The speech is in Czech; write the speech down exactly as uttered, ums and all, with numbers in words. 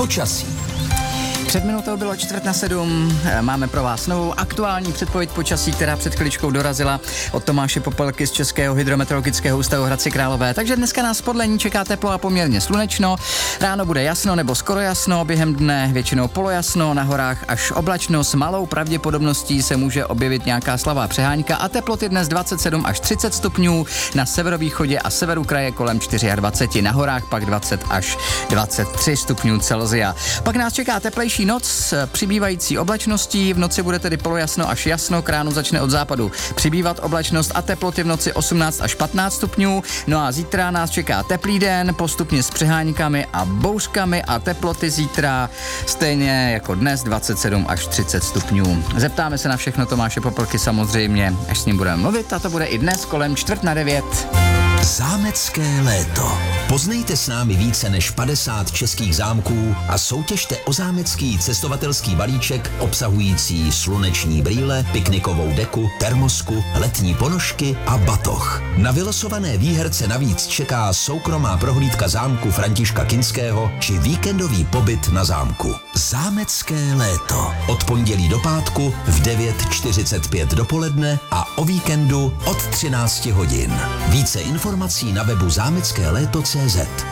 počasí. Před minutou bylo čtvrt na sedm, máme pro vás novou aktuální předpověď počasí, která před chviličkou dorazila od Tomáše Popelky z Českého hydrometeorologického ústavu Hradci Králové. Takže dneska nás podle ní čeká teplo a poměrně slunečno. Ráno bude jasno nebo skoro jasno, během dne většinou polojasno, na horách až oblačno, s malou pravděpodobností se může objevit nějaká slabá přehánka a teploty dnes dvacet sedm až třicet stupňů, na severovýchodě a severu kraje kolem dvacet čtyři, na horách pak dvacet až dvacet tři stupňů Celsia. Pak nás čeká teplejší noc s přibývající oblačností, v noci bude tedy polojasno až jasno, k ránu začne od západu přibývat oblačnost a teploty v noci osmnáct až patnáct stupňů. No a zítra nás čeká teplý den, postupně s přeháňkami a bouřkami a teploty zítra stejně jako dnes dvacet sedm až třicet stupňů. Zeptáme se na všechno Tomáše Popelky samozřejmě, až s ním budeme mluvit, a to bude i dnes kolem čtvrt na devět. Zámecké léto. Poznejte s námi více než padesát českých zámků a soutěžte o zámecký cestovatelský balíček obsahující sluneční brýle, piknikovou deku, termosku, letní ponožky a batoh. Na vylosované výherce navíc čeká soukromá prohlídka zámku Františka Kinského či víkendový pobyt na zámku. Zámecké léto. Od pondělí do pátku v devět čtyřicet pět dopoledne a o víkendu od třináct hodin. Více informací na webu zámecké léto tečka cé zet.